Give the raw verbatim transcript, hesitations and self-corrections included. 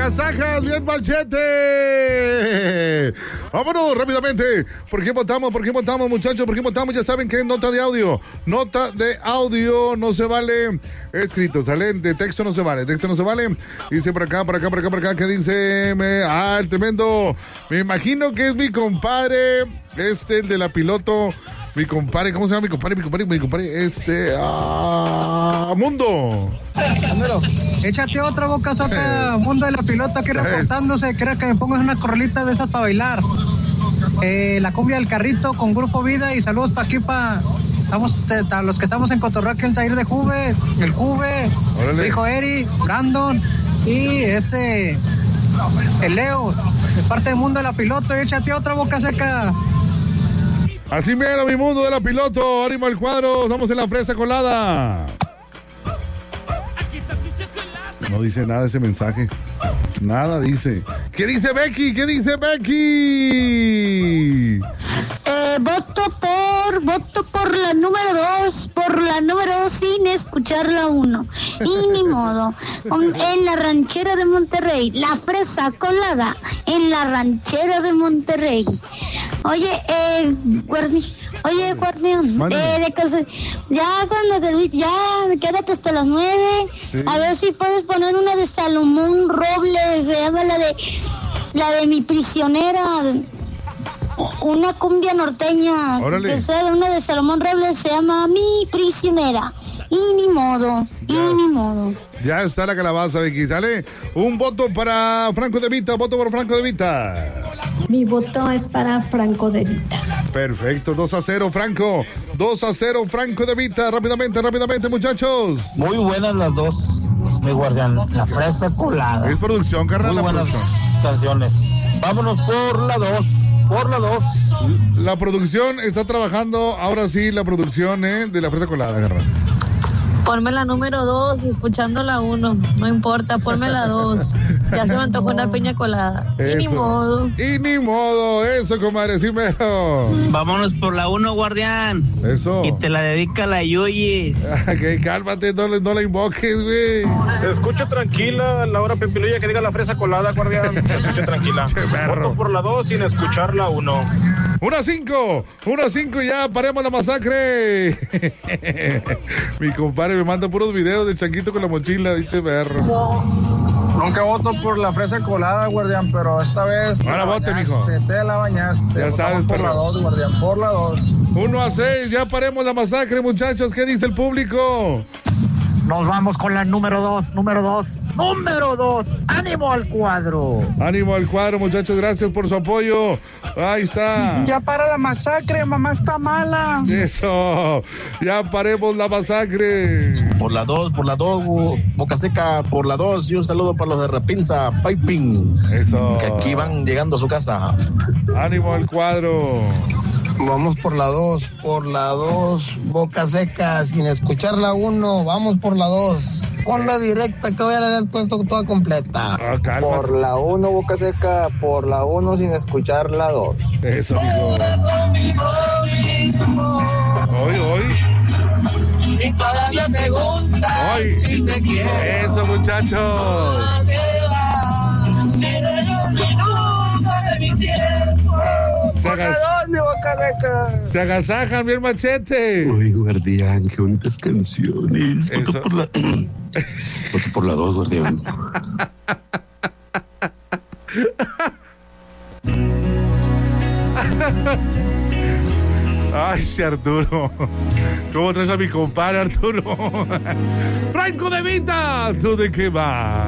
agasajas, bien Machete. Vámonos rápidamente. ¿Por qué votamos? ¿Por qué votamos, muchachos? ¿Por qué votamos? Ya saben que es nota de audio. Nota de audio no se vale escrito, ¿sale? De texto no se vale, texto no se vale. Dice por acá, por acá, por acá, por acá, que dice, me, ah, el tremendo. Me imagino que es mi compadre, este, el de la piloto. Mi compadre, ¿cómo se llama mi compadre? Mi compadre, mi compadre, este, ah, Mundo. Échate otra boca soca, Mundo de la pilota aquí reportándose. Creo que me pongas una corralita de esas para bailar. Eh, la cumbia del carrito con Grupo Vida y saludos para aquí, para estamos, te, ta, los que estamos en Cotorreo, el taller de Juve, el Juve, el hijo Eri, Brandon y este, el Leo, de parte del Mundo de la pilota. Échate otra boca seca. Así mero, mi Mundo de la piloto, ánimo al cuadro, estamos en la fresa colada. No dice nada ese mensaje. Nada dice. ¿Qué dice Becky? ¿Qué dice Becky? Eh, voto por, voto por la número dos, por la número dos sin escuchar la uno. Y ni modo. En la ranchera de Monterrey, la fresa colada en la ranchera de Monterrey. Oye, eh, Guardi, oye, Guardián, eh, de cosas, ya cuando te ya quédate hasta las nueve, sí. A ver si puedes poner una de Salomón Robles, se llama la de, la de Mi Prisionera, una cumbia norteña, que sea de una de Salomón Robles, se llama Mi Prisionera, y ni modo, ya. y ni modo. Ya está la calabaza, Vicky, ¿sale? Un voto para Franco De Vita, voto por Franco De Vita. Mi voto es para Franco De Vita. Perfecto, dos a cero, Franco. dos a cero, Franco De Vita. Rápidamente, rápidamente, muchachos. Muy buenas las dos, mi guardián. La fresa colada. Es producción, carnal. Muy buenas producción. Canciones. Vámonos por la dos. Por la dos. La producción está trabajando, ahora sí, la producción eh, de la fresa colada, carnal. Ponme la número dos y escuchando la uno. No importa, ponme la dos. Ya se me antojó una piña colada. Eso. Y ni modo. Y ni modo, eso, comadre, sí mero. Vámonos por la uno, guardián. Eso. Y te la dedica la Yuyis. Que cálmate, no, no la invoques, güey. Se escucha tranquila, Laura Pepililla, que diga la fresa colada, guardián. Se escucha tranquila. Voto por la dos sin escuchar la uno. Una cinco, una cinco, ya paremos la masacre. Mi compadre me manda puros videos de changuito con la mochila, dice perro. Nunca voto por la fresa colada, guardián, pero esta vez te ahora vote, mijo. Te la bañaste. Ya sabes, por perro. la dos, guardián, por la dos. Uno a seis, ya paremos la masacre, muchachos. ¿Qué dice el público? Nos vamos con la número dos, número dos, número dos. ¡Ánimo al cuadro! Ánimo al cuadro, muchachos, gracias por su apoyo. Ahí está. Ya para la masacre, mamá está mala. Eso, ya paremos la masacre. Por la dos, por la dos, Boca Seca, por la dos. Y un saludo para los de Repinza, Piping. Eso. Que aquí van llegando a su casa. Ánimo al cuadro. Vamos por la dos, por la dos, Boca Seca, sin escuchar la uno, vamos por la dos. Ponla directa que voy a haber puesto toda completa. Ah, por la uno, Boca Seca, por la uno sin escuchar la dos. Eso, amigo. Hoy, hoy. Y todavía me pregunta hoy. Si te quiero. Eso, muchachos. Si no hay un minuto de mi tiempo. Se, agas... Se agasajan bien Machete. Uy, guardián, qué bonitas canciones. Voto por la... Voto por la dos, guardián. Ay, Arturo. ¿Cómo traes a mi compadre, Arturo? Franco De Vita, ¿tú de qué vas?